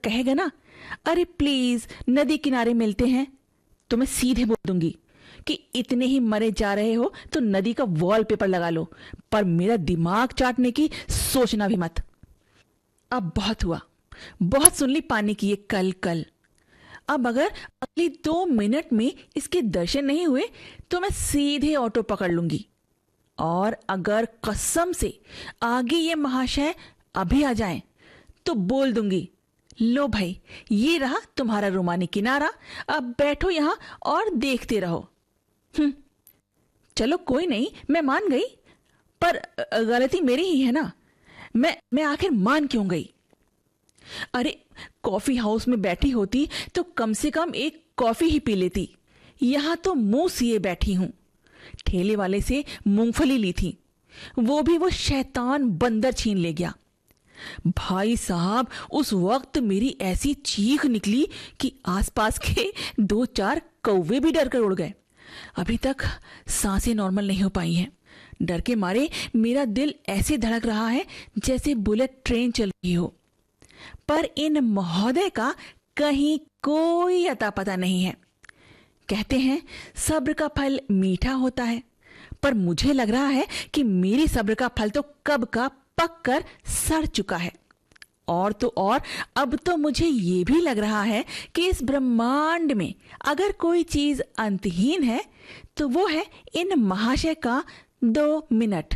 कहेगा ना, अरे प्लीज नदी किनारे मिलते हैं, तो मैं सीधे बोल दूंगी कि इतने ही मरे जा रहे हो तो नदी का वॉलपेपर लगा लो, पर मेरा दिमाग चाटने की सोचना भी मत। अब बहुत हुआ, बहुत सुन ली पानी की ये कल कल। अब अगर अगली 2 मिनट में इसके दर्शन नहीं हुए तो मैं सीधे ऑटो पकड़ लूंगी, और अगर कसम से आगे ये महाशय अभी आ जाएं तो बोल दूंगी, लो भाई ये रहा तुम्हारा रोमानी किनारा, अब बैठो यहां और देखते रहो। चलो कोई नहीं, मैं मान गई, पर गलती मेरी ही है ना। मैं आखिर मान क्यों गई? अरे कॉफी हाउस में बैठी होती तो कम से कम एक कॉफी ही पी लेती। यहां तो मुंह सिए बैठी हूं। ठेले वाले से मूंगफली ली थी, वो भी वो शैतान बंदर छीन ले गया। भाई साहब उस वक्त मेरी ऐसी चीख निकली कि आसपास के 2-4 कौवे भी डर कर उड़ गए। अभी तक सांसें नॉर्मल नहीं हो पाई हैं। डर के मारे मेरा दिल ऐसे धड़क रहा है जैसे बुलेट ट्रेन चल रही हो। पर इन महोदय का कहीं कोई अता पता नहीं है। कहते हैं सब्र का फल मीठा होता है, पर मुझे लग रहा है कि मेरी सब्र का फल तो कब का पक कर सड़ चुका है। और तो और अब तो मुझे ये भी लग रहा है कि इस ब्रह्मांड में अगर कोई चीज अंतहीन है तो वो है इन महाशय का 2 मिनट।